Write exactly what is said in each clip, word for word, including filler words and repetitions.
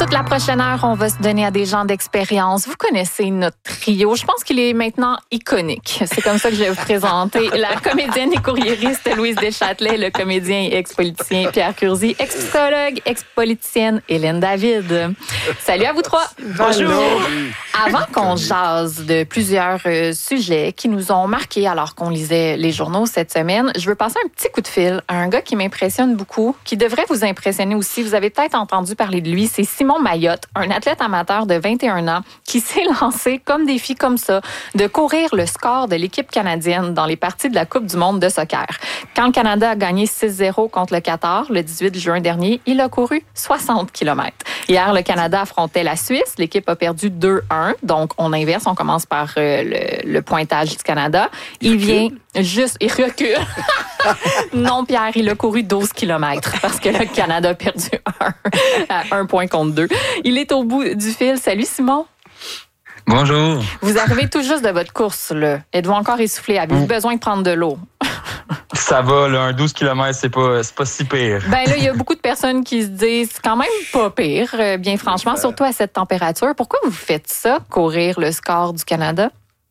toute la prochaine heure, on va se donner à des gens d'expérience. Vous connaissez notre trio. Je pense qu'il est maintenant iconique. C'est comme ça que je vais vous présenter la comédienne et courriériste Louise Deschâtelet, le comédien et ex-politicien Pierre Curzi, ex-psychologue, ex-politicienne Hélène David. Salut à vous trois. Bonjour. Avant qu'on jase de plusieurs euh, sujets qui nous ont marqués alors qu'on lisait les journaux cette semaine, je veux passer un petit coup de fil à un gars qui m'impressionne beaucoup, qui devrait vous impressionner aussi. Vous avez peut-être entendu parler de lui. C'est Simon Mayotte, un athlète amateur de vingt et un ans qui s'est lancé comme défi comme ça de courir le score de l'équipe canadienne dans les parties de la Coupe du monde de soccer. Quand le Canada a gagné six zéro contre le Qatar le dix-huit juin dernier, il a couru soixante kilomètres. Hier, le Canada affrontait la Suisse. L'équipe a perdu deux un. Donc, on inverse. On commence par euh, le, le pointage du Canada. Il, il vient juste... Il recule. Non, Pierre, il a couru douze kilomètres parce que le Canada a perdu un à un point contre deux. Il est au bout du fil. Salut, Simon. Bonjour. Vous arrivez tout juste de votre course, là. Êtes-vous encore essoufflé? Avez-vous mmh. besoin de prendre de l'eau? Ça va, là, un douze kilomètres, c'est pas, c'est pas si pire. Ben là, il y a beaucoup de personnes qui se disent c'est quand même pas pire, bien franchement, euh... surtout à cette température. Pourquoi vous faites ça, courir le score du Canada?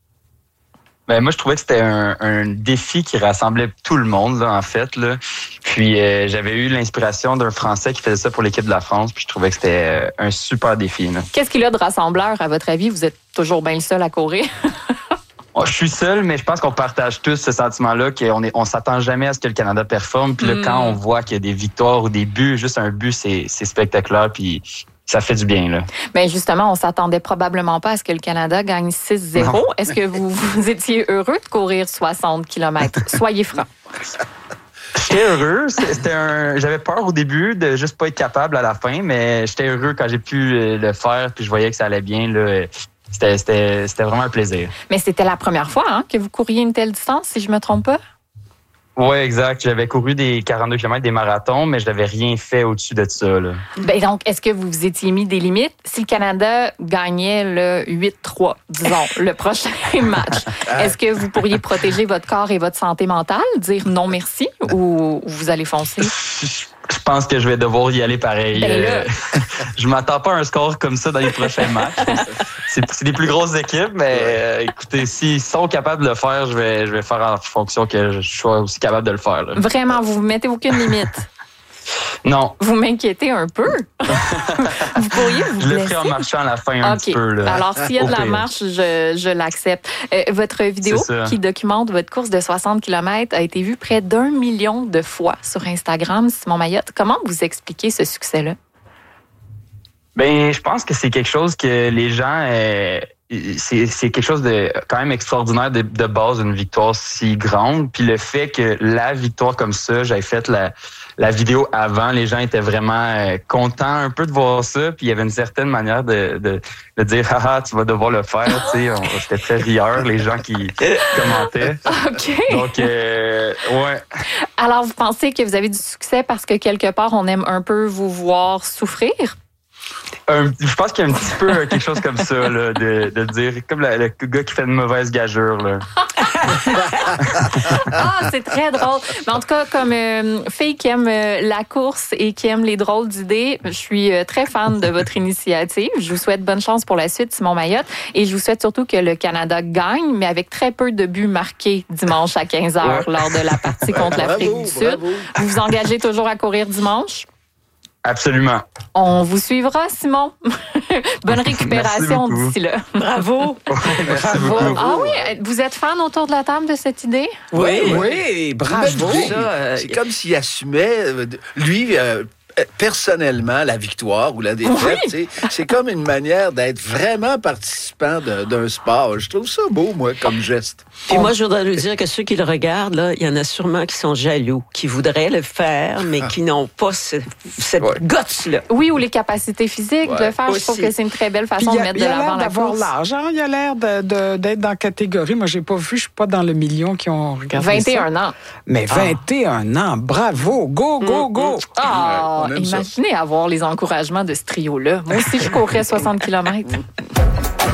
Ben moi, je trouvais que c'était un, un défi qui rassemblait tout le monde, là, en fait. Là. Puis euh, j'avais eu l'inspiration d'un Français qui faisait ça pour l'équipe de la France, puis je trouvais que c'était un super défi. Là. Qu'est-ce qu'il y a de rassembleur, à votre avis? Vous êtes toujours bien le seul à courir? Je suis seul, mais je pense qu'on partage tous ce sentiment-là qu'on est, on s'attend jamais à ce que le Canada performe. Puis là, mm. quand on voit qu'il y a des victoires ou des buts, juste un but, c'est, c'est spectaculaire. Puis ça fait du bien, là. Bien, justement, on s'attendait probablement pas à ce que le Canada gagne six zéro. Non. Est-ce que vous, vous étiez heureux de courir soixante kilomètres? Soyez francs. J'étais heureux. C'était un... J'avais peur au début de juste pas être capable à la fin, mais j'étais heureux quand j'ai pu le faire. Puis je voyais que ça allait bien, là. C'était, c'était, c'était vraiment un plaisir. Mais c'était la première fois hein, que vous couriez une telle distance, si je me trompe pas? Oui, exact. J'avais couru des quarante-deux kilomètres, des marathons, mais je n'avais rien fait au-dessus de ça. Là. Ben donc, est-ce que vous vous étiez mis des limites? Si le Canada gagnait le huit trois, disons, le prochain match, est-ce que vous pourriez protéger votre corps et votre santé mentale, dire non merci, ou vous allez foncer? Je pense que je vais devoir y aller pareil. Ben là... je m'attends pas à un score comme ça dans les prochains matchs. C'est, c'est des plus grosses équipes, mais euh, écoutez, s'ils sont capables de le faire, je vais, je vais faire en fonction que je sois aussi capable de le faire. Là. Vraiment, vous ne mettez aucune limite? Non. Vous m'inquiétez un peu. Vous pourriez vous Je blesser? le ferai en marchant à la fin un okay. petit peu. Là. Alors, s'il y a de la marche, je, je l'accepte. Euh, votre vidéo qui documente votre course de soixante kilomètres a été vue près d'un million de fois sur Instagram, Simon Mayotte. Comment vous expliquez ce succès-là? Ben, je pense que c'est quelque chose que les gens... Euh, c'est, c'est quelque chose de quand même extraordinaire de, de base, une victoire si grande. Puis le fait que la victoire comme ça, j'avais fait la... La vidéo avant, les gens étaient vraiment euh, contents un peu de voir ça, puis il y avait une certaine manière de, de, de dire « Haha, tu vas devoir le faire », tu sais, on, c'était très rieur, les gens qui commentaient. OK. Donc, euh, ouais. Alors, vous pensez que vous avez du succès parce que quelque part, on aime un peu vous voir souffrir? Un, je pense qu'il y a un petit peu quelque chose comme ça, là, de, de dire, comme le, le gars qui fait une mauvaise gageure, là. Ah, c'est très drôle. Mais en tout cas, comme euh, fille qui aime euh, la course et qui aime les drôles d'idées, je suis euh, très fan de votre initiative. Je vous souhaite bonne chance pour la suite, Simon Mayotte. Et je vous souhaite surtout que le Canada gagne, mais avec très peu de buts marqués dimanche à quinze heures ouais. lors de la partie contre l'Afrique bravo, du Sud. Bravo. Vous vous engagez toujours à courir dimanche? Absolument. On vous suivra, Simon. Bonne récupération d'ici là. Bravo. Ouais, merci bravo. beaucoup. Ah oui, vous êtes fan autour de la table de cette idée? Oui, oui, oui bravo. Ça, c'est comme s'il assumait, lui... Euh, personnellement, la victoire ou la défaite, oui. c'est comme une manière d'être vraiment participant de, d'un sport. Je trouve ça beau, moi, comme geste. Puis moi, je voudrais lui dire que ceux qui le regardent, là, il y en a sûrement qui sont jaloux, qui voudraient le faire, mais qui n'ont pas ce, cette ouais. guts-là. Oui, ou les capacités physiques ouais. de le faire. Aussi. Je trouve que c'est une très belle façon a, de mettre de l'avant la course. Il a l'air d'avoir l'argent, il a l'air de, de, d'être dans la catégorie. Moi, j'ai pas vu, je suis pas dans le million qui ont regardé vingt et un ça. ans. Mais vingt et un ah. ans, bravo, go, go, go. Ah, imaginez ça. Avoir les encouragements de ce trio-là. Moi aussi, je courrais soixante kilomètres.